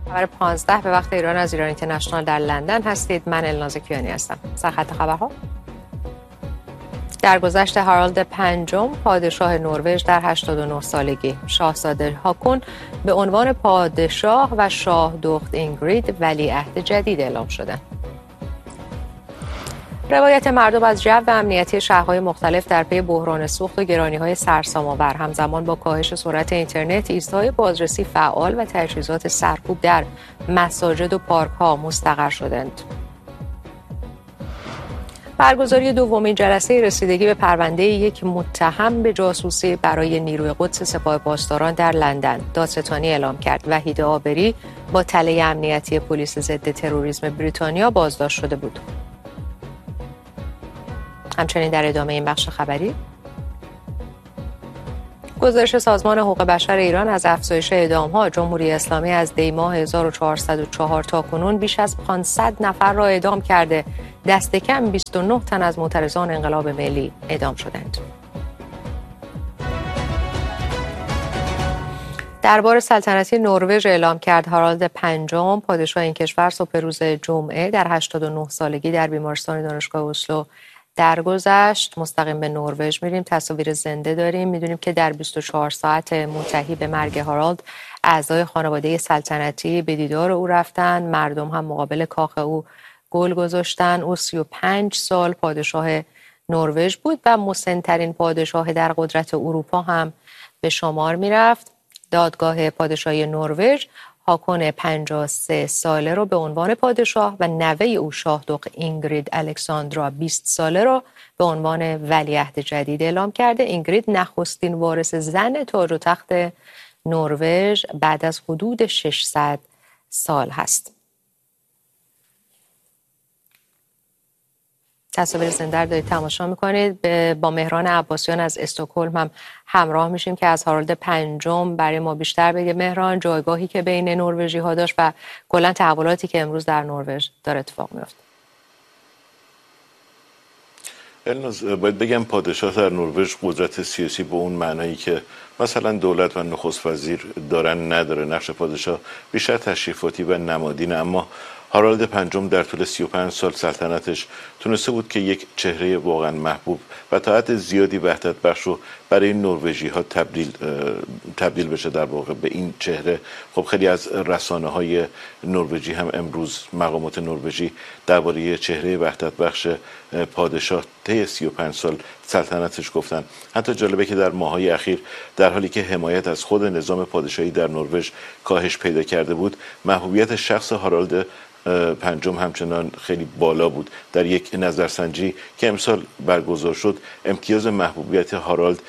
خبر 15 به وقت ایران از ایران اینترنشنال در لندن هستید. من الناز کیانی هستم. سرخط خبرها. درگذشت هارالد پنجم پادشاه نروژ در 89 سالگی، شاهزاده هاکون به عنوان پادشاه و شاه دخت اینگرید ولیعهد جدید اعلام شدند. روایت مردم از جو امنیتی شهرهای مختلف در پی بحران سوخت و گرانی‌های سرسام‌آور همزمان با کاهش سرعت اینترنت، ایستگاه‌های بازرسی فعال و تجهیزات سرکوب در مساجد و پارک‌ها مستقر شدند. برگزاری دومین جلسه رسیدگی به پرونده یک متهم به جاسوسی برای نیروی قدس سپاه پاسداران در لندن، دادستانی اعلام کرد. وحید عابری با تله امنیتی پلیس ضد تروریسم بریتانیا بازداشت شده بود. همچنین در ادامه این بخش خبری، گزارش سازمان حقوق بشر ایران از افزایش اعدام‌ها، جمهوری اسلامی از دی‌ماه 1404 تا کنون بیش از 500 نفر را اعدام کرده. دست کم 29 تن از معترضان انقلاب ملی اعدام شدند. دربار سلطنتی نروژ اعلام کرد هارالد پنجم پادشاه این کشور صبح روز جمعه در 89 سالگی در بیمارستان دانشگاه اسلو درگذشت. مستقیم به نروژ میریم، تصاویر زنده داریم. میدونیم که در 24 ساعت منتهی به مرگ هارالد اعضای خانواده سلطنتی به دیدار او رفتن. مردم هم مقابل کاخ او گل گذاشتن. او 35 سال پادشاه نروژ بود و مسن‌ترین پادشاه در قدرت اروپا هم به شمار میرفت. دادگاه پادشاهی نروژ هاکون 53 ساله رو به عنوان پادشاه و نوه او شاه دخت اینگرید الکساندرا 20 ساله رو به عنوان ولیعهد جدید اعلام کرده. اینگرید نخستین وارث زن تاج و تخت نروژ بعد از حدود 600 سال هست. تصاویر زنده دارید تماشا میکنید. با مهران عباسیان از استکهلم هم همراه میشیم که از هارالد پنجم برای ما بیشتر بگه. مهران، جایگاهی که بین نروژی ها داشت و کلا تحولاتی که امروز در نروژ داره اتفاق میفته. الناز، باید بگم پادشاه در نروژ قدرت سیاسی به اون معنایی که مثلا دولت و نخست وزیر دارن نداره. نقش پادشاه بیشتر تشریفاتی و نمادینه، اما هارالد پنجم در طول 35 سال سلطنتش تونسته بود که یک چهره واقعا محبوب و تا حد زیادی وحدت بخش رو برای نروژی ها تبدیل بشه در واقع به این چهره. خب خیلی از رسانه های نروژی هم امروز مقامات نروژی درباره چهره وحدت بخش پادشاه طی 35 سال سلطنتش گفتن. حتی جالبه که در ماه‌های اخیر در حالی که حمایت از خود نظام پادشاهی در نروژ کاهش پیدا کرده بود، محبوبیت شخص هارالد پنجم همچنان خیلی بالا بود. در یک نظرسنجی که امسال برگزار شد، امتیاز محبوبیت هارالد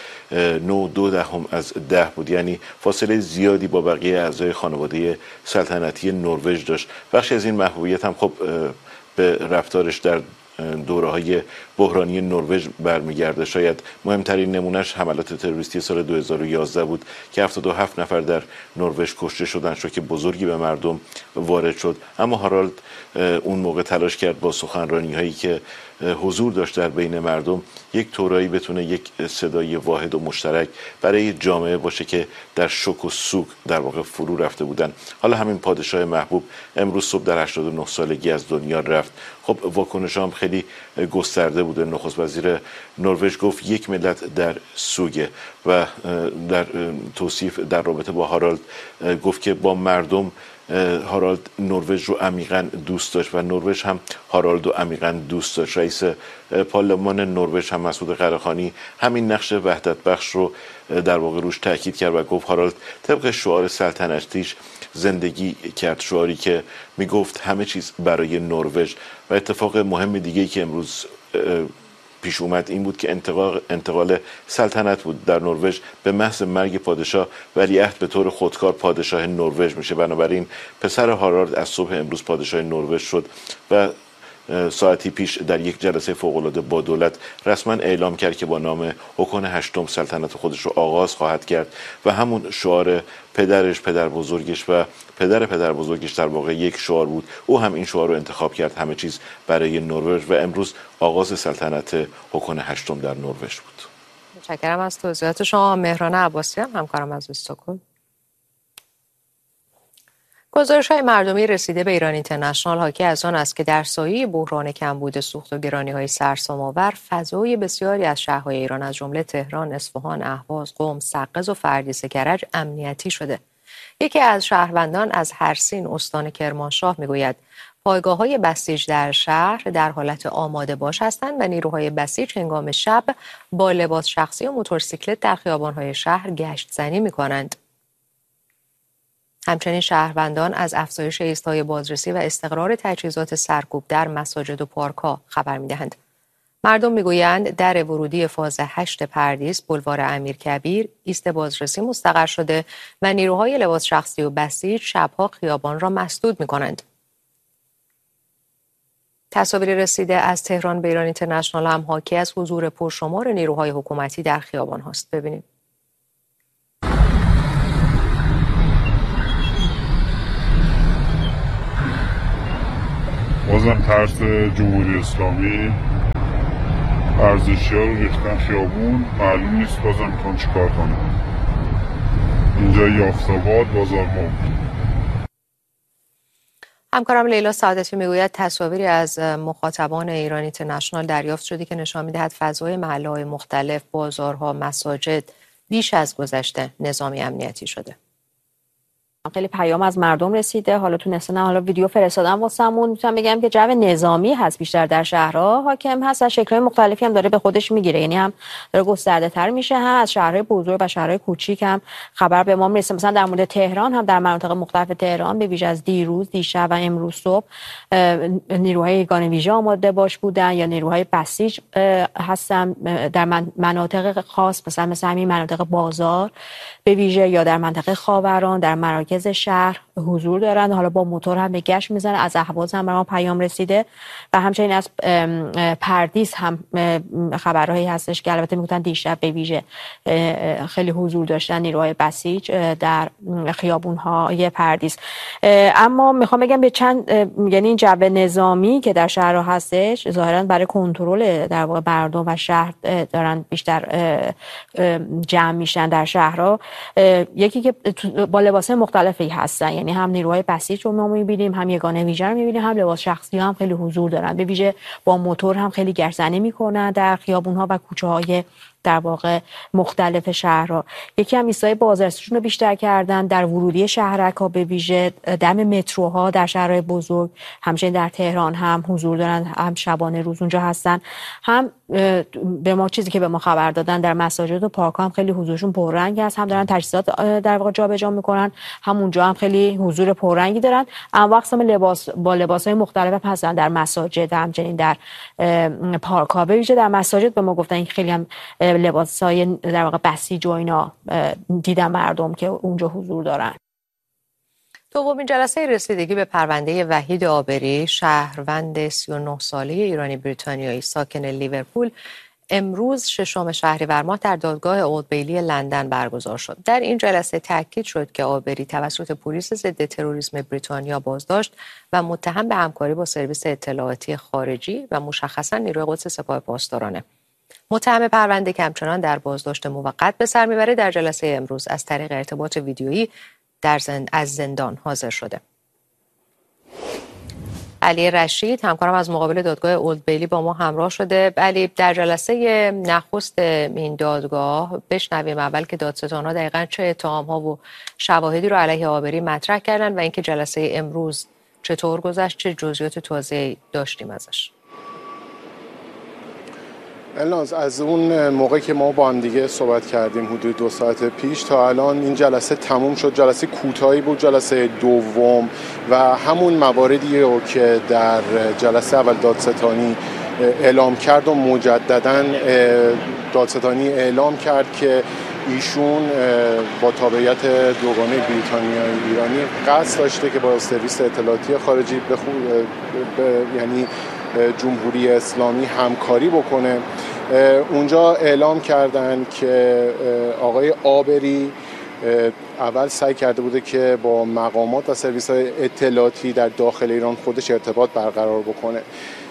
9.2 از 10 بود، یعنی فاصله زیادی با بقیه اعضای خانواده سلطنتی نروژ داشت. بخشی از این محبوبیت هم خب به رفتارش در دوره‌های بحرانی نروژ برمیگرده. شاید مهمترین نمونهش حملات تروریستی سال 2011 بود که 77 نفر در نروژ کشته شدن، شوک بزرگی به مردم وارد شد. اما هارالد اون موقع تلاش کرد با سخنرانی‌هایی که حضور داشت در بین مردم یک طورایی بتونه یک صدای واحد و مشترک برای جامعه باشه که در شوک و سوگ در واقع فرو رفته بودن. حالا همین پادشاه محبوب امروز صبح در 89 سالگی از دنیا رفت. خب واکنش هم خیلی گسترده بوده. نخست وزیر نروژ گفت یک ملت در سوگه و در توصیف در رابطه با هارالد گفت که با مردم هارالد نروژ رو عمیقاً دوست داشت و نروژ هم هارالد رو عمیقاً دوست داشت. رئیس پارلمان نروژ هم مسعود قره‌خانی همین نقش وحدت بخش رو در واقع روش تاکید کرد و گفت هارالد طبق شعار سلطنتیش زندگی کرد، شعاری که میگفت همه چیز برای نروژ. و اتفاق مهم دیگه‌ای که امروز پیش اومد این بود که انتقال سلطنت بود در نروژ. به محض مرگ پادشاه ولیعهد به طور خودکار پادشاه نروژ میشه. بنابراین پسر هارالد از صبح امروز پادشاه نروژ شد و ساعتی پیش در یک جلسه فوق‌العاده با دولت رسما اعلام کرد که با نام هاکون هشتم سلطنت خودش رو آغاز خواهد کرد و همون شعار پدرش، پدر بزرگش و پدر بزرگش در واقع یک شعار بود. او هم این شعار رو انتخاب کرد، همه چیز برای نروژ، و امروز آغاز سلطنت هاکون هشتم در نروژ بود. متشکرم از توضیحات شما. مهران عباسیان همکارم از استکهلم. گزارش‌های مردمی رسیده به ایران اینترنشنال حاکی از آن است که در سایه بحران کمبود سوخت و گرانی‌های سرسام‌آور فضای بسیاری از شهرهای ایران از جمله تهران، اصفهان، اهواز، قم، سقز و فردیس کرج امنیتی شده. یکی از شهروندان از هرسین استان کرمانشاه میگوید پایگاه‌های بسیج در شهر در حالت آماده باش هستند و نیروهای بسیج هنگام شب با لباس شخصی و موتورسیکلت در خیابان‌های شهر گشت زنی می‌کنند. همچنین شهروندان از افزایش ایستای بازرسی و استقرار تجهیزات سرکوب در مساجد و پارک‌ها خبر می‌دهند. مردم میگویند در ورودی فاز 8 پردیس بولوار امیرکبیر ایست بازرسی مستقر شده و نیروهای لباس شخصی و بسیج شبها خیابان را مسدود می‌کنند. تصاویر رسیده از تهران به ایران اینترنشنال هم حاکی از حضور پرشمار نیروهای حکومتی در خیابان هاست. ببینید. بازم ترس جمهوری اسلامی ورزشی‌ها رو ریختن خیابون، معلوم نیست بازم میخوان چیکار کنن. اینجا یافت‌آباد بازار مو. همکارم لیلا سعادتی میگوید تصاویری از مخاطبان ایران اینترنشنال دریافت شده که نشان میدهد فضای محله‌های مختلف، بازارها، مساجد بیش از گذشته نظامی امنیتی شده. خیلی پیام از مردم رسیده، حالا تونستم حالا ویدیو فرستادم واسمون. میتونم بگم که جو نظامی هست بیشتر در شهرها حاکم هست و شکل‌های مختلفی هم داره به خودش میگیره، یعنی هم داره گسترده‌تر میشه، هم از شهرهای بزرگ و شهرهای کوچیک هم خبر به ما میرسه. مثلا در مورد تهران هم در مناطق مختلف تهران به ویژه از دیروز، دیشب و امروز صبح نیروهای یگان ویژه آماده باش بودن یا نیروهای بسیج هستن در مناطق خاص، مثل همین مناطق بازار به ویژه یا در منطقه خاوران، در مراکز شهر حضور دارن. حالا با موتور هم به گشت میزنن. از اهواز هم برام پیام رسیده و همچنین از پردیس هم خبرهایی هستش که البته میگفتن دیشب به ویژه خیلی حضور داشتن نیروهای بسیج در خیابون‌های پردیس. اما میخوام بگم به چند، یعنی این جو نظامی که در شهرها هستش ظاهرا برای کنترل در واقع مردم و شهر دارن بیشتر جمع میشن در شهرها. یکی که با لباسای مختلفی هستن، یعنی هم نیروهای بسیج رو ما می‌بینیم، هم یگانه ویژه رو می‌بینیم، هم لباس شخصی هم خیلی حضور دارن. به ویژه با موتور هم خیلی گردزنی می‌کنن در خیابون‌ها و کوچه‌های در واقع مختلف شهرها. یکی هم ایستای بازرسیشون رو بیشتر کردن در ورودی شهرک‌ها، به ویژه دم متروها در شهرهای بزرگ، همچنین در تهران هم حضور دارن، هم شبانه روز اونجا هستن، هم به ما چیزی که به ما خبر دادن در مساجد و پارک‌ها هم خیلی حضورشون پررنگ است، هم دارن تجهیزات در واقع جابجا میکنن، هم اونجا هم خیلی حضور پررنگی دارن. اما وقت هم با لباس‌های مختلف هستن در مساجد، همچنین در پارک‌ها. به ویژه در مساجد به ما گفتن این خیلی هم لباسای در واقع بسیج و اینا دیدن مردم که اونجا حضور دارن. دومین جلسه رسیدگی به پرونده وحید عابری، شهروند 39 ساله ایرانی بریتانیایی ساکن لیورپول، امروز 6 شهریور ماه در دادگاه اولد بیلی لندن برگزار شد. در این جلسه تاکید شد که عابری توسط پلیس ضد تروریسم بریتانیا بازداشت و متهم به همکاری با سرویس اطلاعاتی خارجی و مشخصاً نیروی قدس سپاه پاسدارانه. متهم پرونده که همچنان در بازداشت موقت به سر میبره در جلسه امروز از طریق ارتباط ویدیویی از زندان حاضر شده. علی رشید همکارم از مقابل دادگاه اولد بیلی با ما همراه شده. علی، در جلسه نخست این دادگاه بشنویم اول که دادستان‌ها دقیقاً چه اتهام‌ها و شواهدی رو علیه عابری مطرح کردن و اینکه جلسه امروز چطور گذشت، چه جزئیات تازه‌ای داشتیم ازش. الناز، از اون موقع که ما با هم دیگه صحبت کردیم حدود 2 ساعت پیش تا الان این جلسه تموم شد. جلسه کوتاهی بود، جلسه دوم، و همون مواردی رو که در جلسه اول دادستانی اعلام کرد و مجدداً دادستانی اعلام کرد که ایشون با تابعیت دوگانه بریتانیایی ایرانی قصد داشته که با سرویس اطلاعاتی خارجی یعنی جمهوری اسلامی همکاری بکنه. اونجا اعلام کردن که آقای عابری اول سعی کرده بوده که با مقامات و سرویس‌های اطلاعاتی در داخل ایران خودش ارتباط برقرار بکنه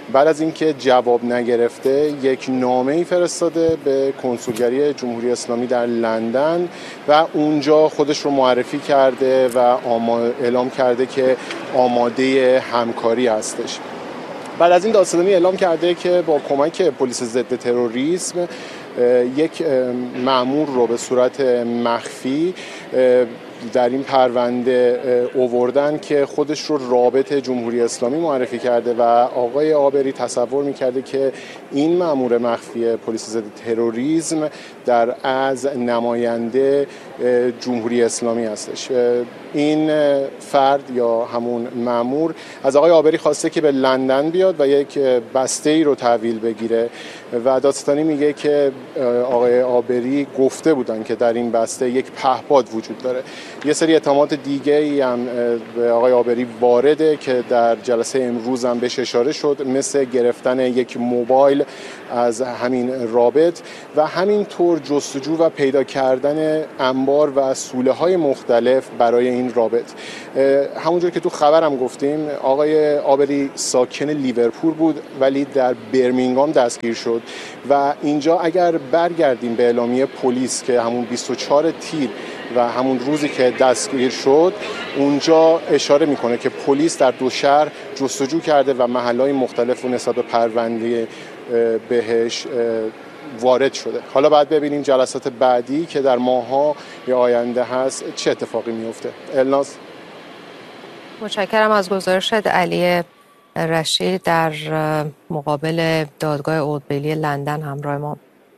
بعد از اینکه جواب نگرفته یک نامه‌ای فرستاده به کنسولگری جمهوری اسلامی در لندن و اونجا خودش رو معرفی کرده و اعلام کرده که آماده همکاری هستش. بعد از این دادستانی اعلام کرده که با کمک پلیس ضد تروریسم یک مأمور رو به صورت مخفی در این پرونده آوردن که خودش رو رابط جمهوری اسلامی معرفی کرده و آقای عابری تصور می‌کرده که این مأمور مخفی پلیس ضد تروریسم از نماینده جمهوری اسلامی هستش. این فرد یا همون مأمور از آقای عابری خواسته که به لندن بیاد و یک بسته‌ای رو تحویل بگیره و دادستانی میگه که آقای عابری گفته بودن که در این بسته یک پهپاد وجود داره. یه سری اتهامات دیگه‌ای هم به آقای عابری وارده که در جلسه امروز هم بهش اشاره شد، مثل گرفتن یک موبایل از همین رابط و همینطور جستجو و پیدا کردن انبار و سوله‌های مختلف برای این رابط. همونجور که تو خبرم گفتیم آقای عابری ساکن لیورپول بود ولی در برمینگام دستگیر شد و اینجا اگر برگردیم به اعلامیه پلیس که همون 24 تیر و همون روزی که دستگیر شد اونجا اشاره میکنه که پلیس در دو شهر جستجو کرده و محلهای مختلف و نسبت به پرونده بهش وارد شده. حالا باید ببینیم جلسات بعدی که در ماه‌های آینده هست چه اتفاقی میفته. الناز متشکرم از گزارشت علی رشید در مقابل دادگاه اولد بیلی لندن همراه ما.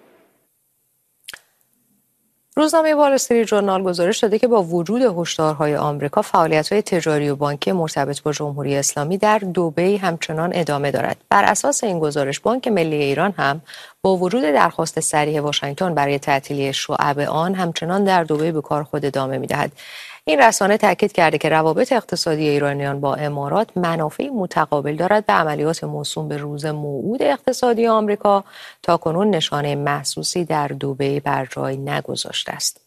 روزنامه وال استریت ژورنال گزارش داده که با وجود هشدارهای آمریکا فعالیت‌های تجاری و بانکی مرتبط با جمهوری اسلامی در دبی همچنان ادامه دارد. بر اساس این گزارش بانک ملی ایران هم با وجود درخواست صریح واشنگتن برای تعطیلی شعب آن همچنان در دبی به کار خود ادامه می‌دهد. این رسانه تاکید کرده که روابط اقتصادی ایرانیان با امارات منافع متقابل دارد و عملیات موسوم به روز موعود اقتصادی آمریکا تاکنون نشانه محسوسی در دبی بر جای نگذاشته است.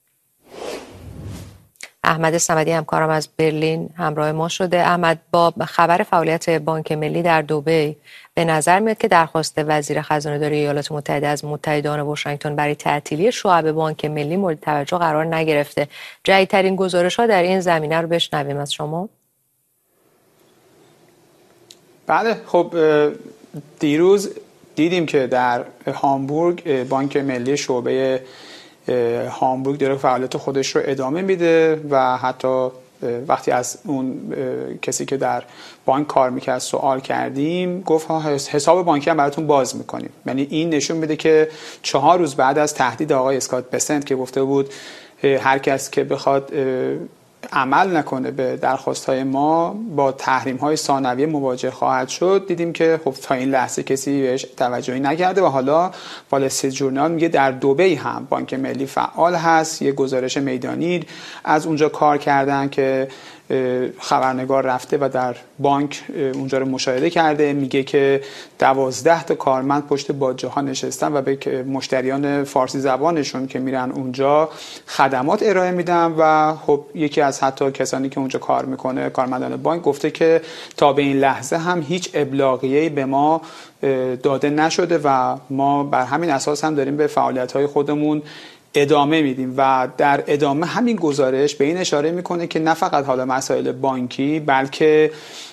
احمد صمدی همکارم از برلین همراه ما شده. احمد، با خبر فعالیت بانک ملی در دبی به نظر میاد که درخواست وزیر خزانه‌داری ایالات متحده از متحدان واشنگتن برای تعطیلی شعب بانک ملی مورد توجه قرار نگرفته. جدیدترین گزارش‌ها در این زمینه رو بشنویم از شما. بله، خب دیروز دیدیم که در هامبورگ بانک ملی شعبه هامبورگ داره فعالیت خودش رو ادامه میده و حتی وقتی از اون کسی که در بانک کار میکرد سوال کردیم گفت حساب بانکی هم براتون باز میکنیم. یعنی این نشون میده که 4 روز بعد از تهدید آقای اسکات بسنت که گفته بود هر کس که بخواد عمل نکنه به درخواست‌های ما با تحریم‌های ثانویه مواجه خواهد شد، دیدیم که خب تا این لحظه کسی بهش توجهی نکرده و حالا وال استریت ژورنال میگه در دبی هم بانک ملی فعال هست. یه گزارش میدانی از اونجا کار کردن که خبرنگار رفته و در بانک اونجا رو مشاهده کرده. میگه که 12 تا کارمند پشت باجه ها نشستن و به مشتریان فارسی زبانشون که میرن اونجا خدمات ارائه میدن و خب یکی از حتی کسانی که اونجا کار میکنه کارمندان بانک گفته که تا به این لحظه هم هیچ ابلاغیه‌ای به ما داده نشده و ما بر همین اساس هم داریم به فعالیت‌های خودمون ادامه میدیم. و در ادامه همین گزارش به این اشاره میکنه که نه فقط حالا مسائل بانکی بلکه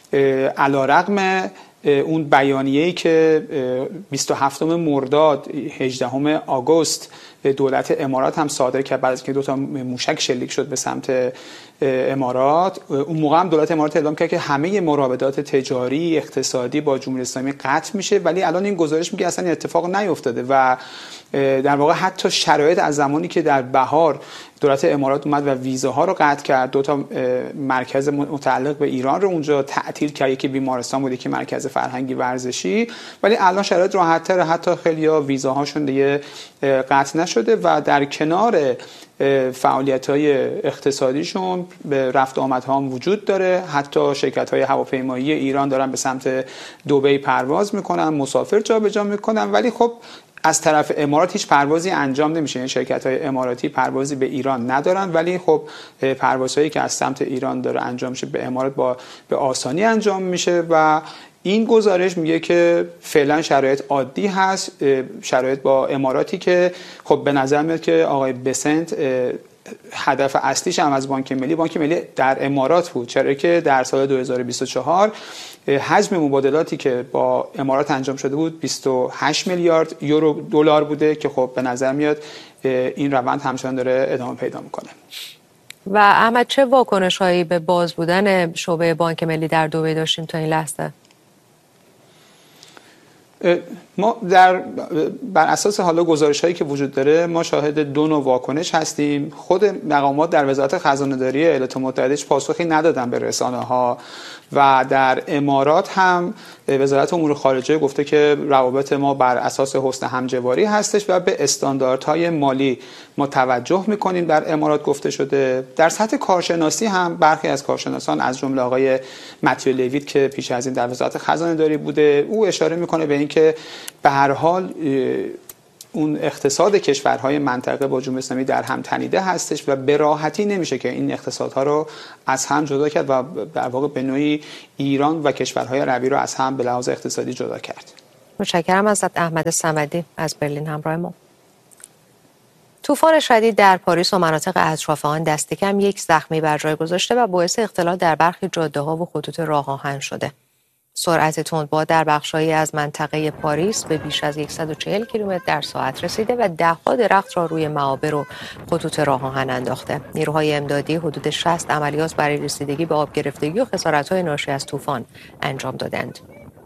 علیرغم اون بیانیه‌ای که 27 مرداد 18 آگوست دولت امارات هم صادر کرد بعد از اینکه 2 موشک شلیک شد به سمت امارات، اون موقع هم دولت امارات اعلام کرد که همه مراودات تجاری اقتصادی با جمهوری اسلامی قطع میشه، ولی الان این گزارش میگه اصلا این اتفاق نیفتاده و در واقع حتی شرایط از زمانی که در بهار دولت امارات اومد و ویزاها رو قطع کرد، 2 مرکز متعلق به ایران رو اونجا تعطیل کرد، یکی بیمارستان بود یکی مرکز فرهنگی ورزشی، ولی الان شرایط راحت‌تره، حتی خیلی‌ها ویزاهاشون دیگه قطع نشده و در کنار فعالیت‌های اقتصادیشون به رفت آمدها هم وجود داره. حتی شرکت‌های هواپیمایی ایران دارن به سمت دبی پرواز میکنن، مسافر جابجا میکنن، ولی خب از طرف امارات هیچ پروازی انجام نمیشه. این شرکت‌های اماراتی پروازی به ایران ندارن، ولی خب پروازهایی که از سمت ایران داره انجام میشه به امارات به آسانی انجام میشه و این گزارش میگه که فعلا شرایط عادی هست، شرایط با اماراتی که خب به نظر میاد که آقای بسنت هدف اصلیش هم از بانک ملی در امارات بود، چرا که در سال 2024 حجم مبادلاتی که با امارات انجام شده بود 28 میلیارد یورو دلار بوده که خب به نظر میاد این روند همچنان داره ادامه پیدا میکنه. و احمد، چه واکنش‌هایی به باز بودن شعبه بانک ملی در دبی داشتیم تا این لحظه؟ ما بر اساس حالا گزارش‌هایی که وجود داره ما شاهد دو نوع واکنش هستیم. خود مقامات در وزارت خزانه‌داری ایالات متحده پاسخی ندادن به رسانه‌ها و در امارات هم وزارت امور خارجه گفته که روابط ما بر اساس حسن همجواری هستش و به استانداردهای مالی ما توجه می‌کنیم در امارات گفته شده. در سطح کارشناسی هم برخی از کارشناسان از جمله آقای متیو لیویت که پیش از این در وزارت خزانه‌داری بوده، او اشاره می‌کنه به اینکه به هر حال اون اقتصاد کشورهای منطقه با جمهوری اسلامی در هم تنیده هستش و به راحتی نمیشه که این اقتصادها رو از هم جدا کرد و در واقع به نوعی ایران و کشورهای عربی رو از هم به لحاظ اقتصادی جدا کرد. متشکرم ازت احمد صمدی از برلین همراه ما. طوفان شدید در پاریس و مناطق اطراف آن دست کم 1 زخمی بر جای گذاشته و باعث اختلال در برخی جاده‌ها و خطوط راه آهن شده. سرعت تندباد در بخش‌هایی از منطقه پاریس به بیش از 140 کیلومتر در ساعت رسیده و ده‌ها درخت را روی معابر و خطوط راه آهن انداخته. نیروهای امدادی حدود 60 عملیات برای رسیدگی به آب گرفتگی و خسارت‌های ناشی از طوفان انجام دادند.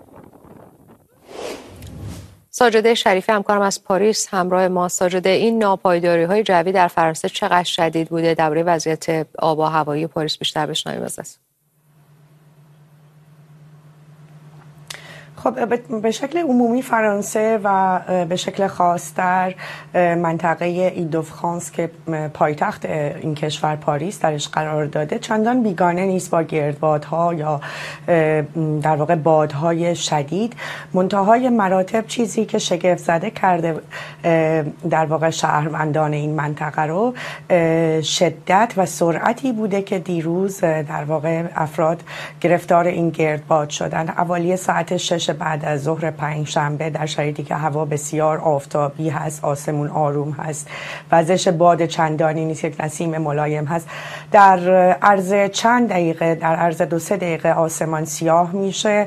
ساجده شریفی همکارم از پاریس همراه ما. ساجده، این ناپایداری‌های جوی در فرانسه چقدر شدید بوده؟ درباره وضعیت آب و هوایی پاریس بیشتر بشنویم ازت. خب به شکل عمومی فرانسه و به شکل خاص در منطقه ایل-دو-فرانس که پایتخت این کشور پاریس درش قرار داده چندان بیگانه نیست با گردبادها یا در واقع بادهای شدید. منتهای مراتب چیزی که شگفت زده کرده در واقع شهروندان این منطقه رو شدت و سرعتی بوده که دیروز در واقع افراد گرفتار این گردباد شدن. حوالی ساعت 6 بعد از ظهر پنجشنبه در شرایطی که هوا بسیار آفتابی هست، آسمون آروم هست، وزش باد چندانی نیست، یک نسیم ملایم هست، در عرض چند دقیقه، در عرض 2-3 دقیقه آسمان سیاه میشه،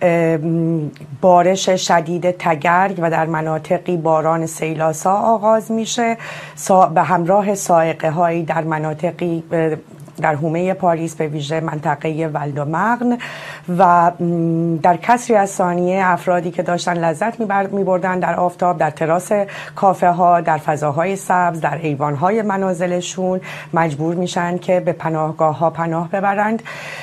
بارش شدید تگرگ و در مناطقی باران سیلاسا آغاز میشه به همراه صاعقه هایی در مناطقی در حومه پاریس به ویژه منطقه ولدومغن و در کسری از ثانیه افرادی که داشتن لذت می‌بردن در آفتاب، در تراس کافه ها، در فضاهای سبز، در ایوان‌های منازلشون مجبور میشن که به پناهگاه ها پناه ببرند.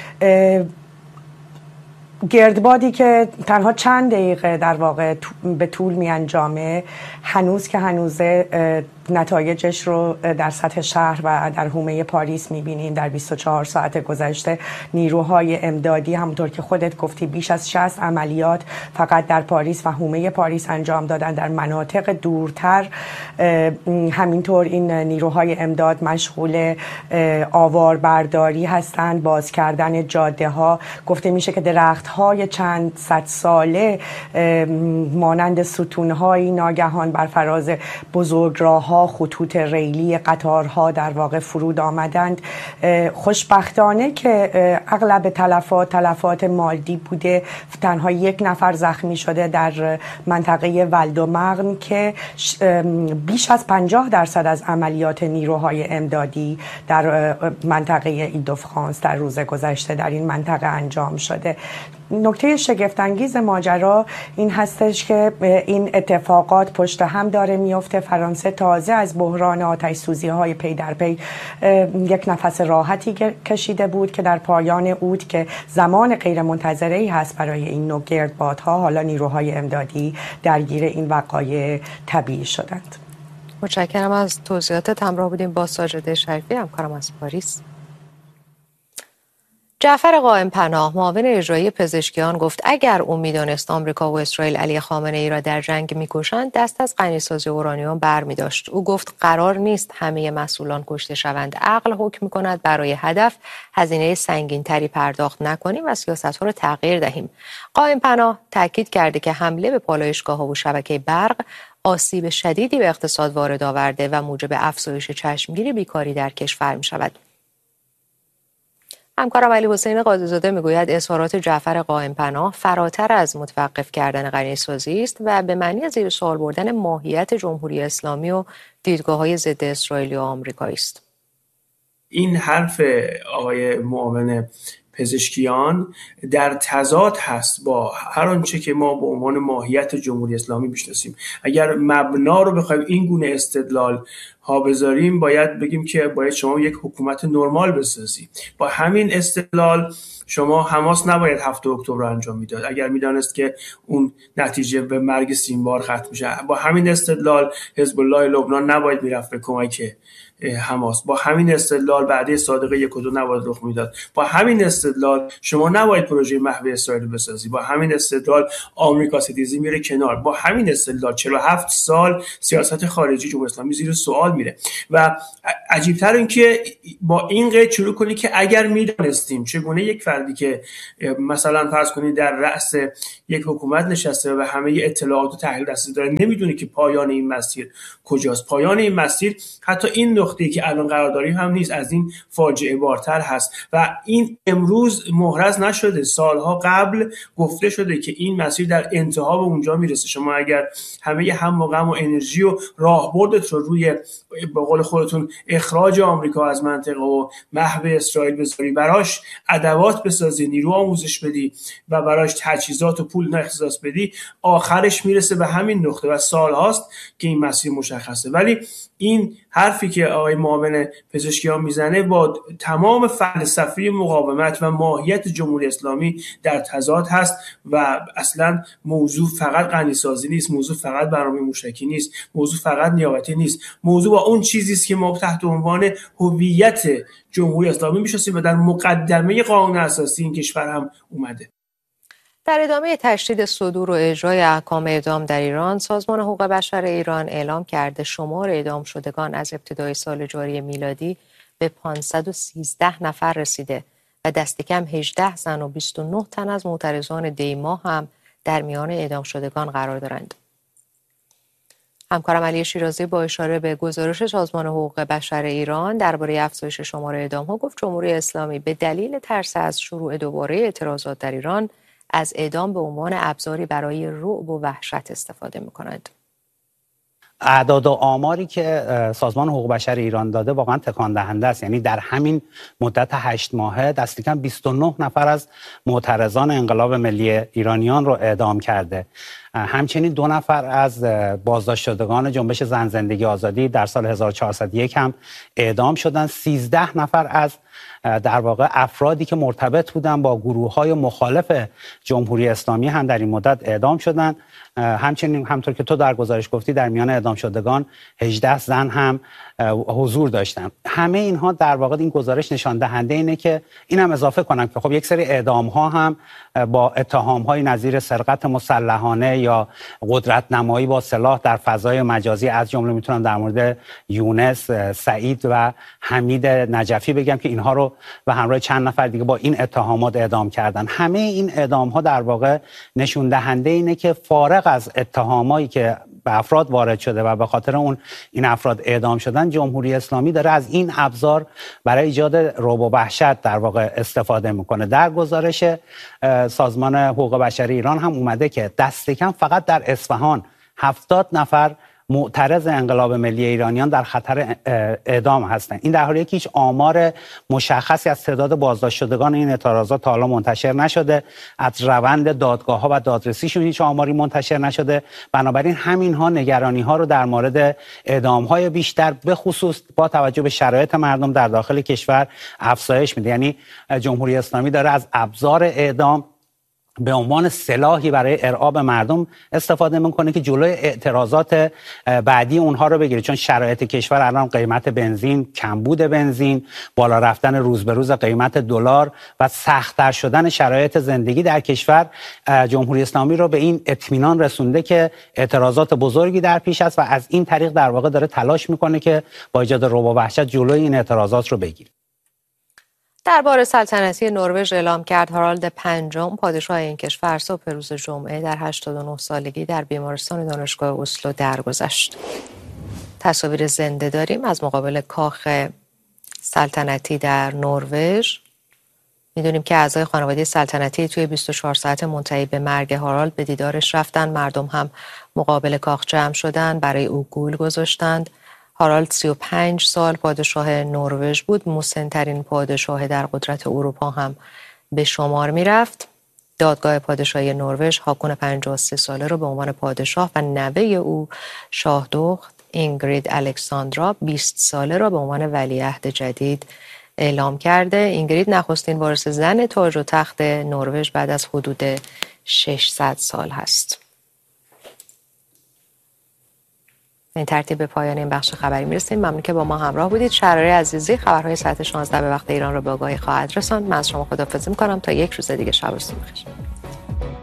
گردبادی که تنها چند دقیقه در واقع به طول می انجامه هنوزه نتایجش رو در سطح شهر و در حومه پاریس می‌بینیم. در 24 ساعت گذشته نیروهای امدادی همونطور که خودت گفتی بیش از 60 عملیات فقط در پاریس و حومه پاریس انجام دادن. در مناطق دورتر همینطور این نیروهای امداد مشغول آواربرداری هستند، باز کردن جاده ها. گفته میشه که درخت‌های چند صد ساله مانند ستون‌های ناگهان بر فراز بزرگراه‌ها، خطوط ریلی قطارها در واقع فرود آمدند. خوشبختانه که اغلب تلفات مادی بوده. تنها 1 نفر زخمی شده در منطقه ولدومغن که بیش از 50% از عملیات نیروهای امدادی در منطقه ایل-دو-فرانس در روز گذشته در این منطقه انجام شده. نکته شگفت‌انگیز ماجرا این هستش که این اتفاقات پشت هم داره میفته. فرانسه تازه از بحران آتش‌سوزی‌های پی در پی یک نفس راحتی کشیده بود که در پایان اوت که زمان غیر منتظره‌ای هست برای این نوع گردبادها، حالا نیروهای امدادی درگیر این وقایع طبیعی شدند. متشکرم از توضیحاتت. همراه بودیم با ساجده شریفی همکارم از پاریس. جعفر قائم پناه معاون اجرایی پزشکیان گفت اگر او می‌دانست آمریکا و اسرائیل علی خامنه‌ای را در جنگ می‌کشند دست از غنی‌سازی اورانیوم برمی‌داشت. او گفت قرار نیست همه مسئولان کشته شوند. عقل حکم می‌کند برای هدف هزینه سنگین‌تری پرداخت نکنیم و سیاست‌ها را تغییر دهیم. قائم پناه تاکید کرده که حمله به پالایشگاه‌ها و شبکه برق آسیب شدیدی به اقتصاد وارد آورده و موجب افزایش چشمگیر بیکاری در کشور می‌شود. همکارم علی حسین قاضی‌زاده میگوید اظهارات جعفر قائم پناه فراتر از متوقف کردن غنی‌سازی است و به معنی زیر سوال بردن ماهیت جمهوری اسلامی و دیدگاه‌های ضد اسرائیلی و آمریکایی است. این حرف آقای معاون پزشکیان در تضاد هست با هر آنچه که ما به عنوان ماهیت جمهوری اسلامی میشناسیم. اگر مبنا رو بخوایم این گونه استدلال ها بذاریم باید بگیم که باید شما یک حکومت نرمال بسازی. با همین استدلال شما حماس نباید 7 اکتبر رو انجام میداد اگر میدانست که اون نتیجه به مرگ سیمبار ختم میشه. با همین استدلال حزب الله لبنان نباید میرفت به کمک حماس. با همین استدلال بعد صادقه 1 و 2 نباید رخ میداد. با همین استدلال شما نباید پروژه محو اسرائیل بسازی. با همین استدلال آمریکا ستیزی میره کنار. با همین استدلال 47 سال سیاست خارجی جمهوری اسلامی زیر سوال میره. و عجیب‌تر این که با این قید شروع کنی که اگر میدانستیم چگونه یک فردی که مثلا فرض کنید در رأس یک حکومت نشسته و همه اطلاعات و تحلیل دستی داره نمیدونه که پایان این مسیر کجاست. پایان این مسیر حتی این نقطه‌ای که الان قرار داریم هم نیست، از این فاجعه بارتر هست و این امروز محرز نشده. سالها قبل گفته شده که این مسیر در انتها به اونجا میرسه. شما اگر همه هم و غم و انرژی و راهبردت رو روی به قول خودتون اخراج آمریکا از منطقه و محو اسرائیل بذاری، براش ادوات بسازی، نیرو آموزش بدی و براش تجهیزات و پول اختصاص بدی، آخرش میرسه به همین نقطه و سالهاست که این مسیر مشخصه. ولی این حرفی که آقای معاون پزشکیان میزنه با تمام فلسفه مقاومت و ماهیت جمهوری اسلامی در تضاد هست و اصلا موضوع فقط غنی‌سازی نیست، موضوع فقط برنامه موشکی نیست، موضوع فقط نیابتی نیست، موضوع با اون چیزی است که ما تحت عنوان هویت جمهوری اسلامی میشناسیم و در مقدمه قانون اساسی این کشور هم اومده. در ادامه تشدید صدور و اجرای احکام اعدام در ایران، سازمان حقوق بشر ایران اعلام کرده شمار اعدام شدگان از ابتدای سال جاری میلادی به 513 نفر رسیده و دست کم 18 زن و 29 تن از معترضان دیما هم در میان اعدام شدگان قرار دارند. همکارم علی شیرازی با اشاره به گزارش سازمان حقوق بشر ایران درباره افزایش شمار اعدام‌ها گفت جمهوری اسلامی به دلیل ترس از شروع دوباره اعتراضات در ایران از اعدام به عنوان ابزاری برای رعب و وحشت استفاده می‌کند. اعداد و آماری که سازمان حقوق بشر ایران داده واقعا تکان دهنده است. یعنی در همین مدت 8 ماهه دست کم 29 نفر از معترضان انقلاب ملی ایرانیان رو اعدام کرده. همچنین 2 نفر از بازداشت شدگان جنبش زن زندگی آزادی در سال 1401 هم اعدام شدند. 13 نفر از در واقع افرادی که مرتبط بودن با گروه‌های مخالف جمهوری اسلامی هم در این مدت اعدام شدند. همچنین همطور که تو در گزارش گفتی در میان اعدام شدگان 18 زن هم حضور داشتن. همه اینها در واقع این گزارش نشان دهنده اینه که اینم اضافه کنم که خب یک سری اعدام ها هم با اتهام های نظیر سرقت مسلحانه یا قدرت نمایی با سلاح در فضای مجازی، از جمله میتونم در مورد یونس، سعید و حمید نجفی بگم که اینها رو و همراه چند نفر دیگه با این اتهامات اعدام کردن. همه این اعدام ها در واقع نشون دهنده اینه که فارغ از اتهامایی که به افراد وارد شده و به خاطر اون این افراد اعدام شدن، جمهوری اسلامی داره از این ابزار برای ایجاد رعب و وحشت در واقع استفاده میکنه. در گزارش سازمان حقوق بشر ایران هم اومده که دست کم فقط در اصفهان 70 نفر معترض انقلاب ملی ایرانیان در خطر اعدام هستند. این در حالیه که هیچ آمار مشخصی از تعداد بازداشت شدگان این اعتراضات تا حالا منتشر نشده، از روند دادگاه‌ها و دادرسیشون هیچ آماری منتشر نشده. بنابراین همین‌ها نگرانی‌ها رو در مورد اعدام‌های بیشتر به خصوص با توجه به شرایط مردم در داخل کشور افزایش میده. یعنی جمهوری اسلامی داره از ابزار اعدام به عنوان سلاحی برای ارعاب مردم استفاده میکنه که جلوی اعتراضات بعدی اونها رو بگیره، چون شرایط کشور الان قیمت بنزین، کمبود بنزین، بالا رفتن روز به روز قیمت دلار و سخت‌تر شدن شرایط زندگی در کشور جمهوری اسلامی رو به این اطمینان رسونده که اعتراضات بزرگی در پیش است و از این طریق در واقع داره تلاش میکنه که با ایجاد رعب و وحشت جلوی این اعتراضات رو بگیره. دربار سلطنتی نروژ اعلام کرد هارالد پنجم پادشاه این کشور صبح روز جمعه در 89 سالگی در بیمارستان دانشگاه اسلو درگذشت. تصاویر زنده داریم از مقابل کاخ سلطنتی در نروژ. میدونیم که اعضای خانواده سلطنتی توی 24 ساعت منتهی به مرگ هارالد به دیدارش رفتن. مردم هم مقابل کاخ جمع شدن، برای او گول گذاشتند. هارالد 35 سال پادشاه نروژ بود، مسن‌ترین پادشاه در قدرت اروپا هم به شمار می رفت. دادگاه پادشاهی نروژ هاکون 53 ساله رو به عنوان پادشاه و نوه او شاهدخت اینگرید الکساندرا 20 ساله را به عنوان ولیعهد جدید اعلام کرده. اینگرید نخستین وارث زن تاج و تخت نروژ بعد از حدود 600 سال هست. این ترتیب به پایان این بخش خبری میرسیم. ممنون که با ما همراه بودید. شهریار عزیزی خبرهای ساعت 16 به وقت ایران رو به آگاهی خواهد رساند. من از شما خداحافظی میکنم تا یک روز دیگه. شب و روزتون بخیر.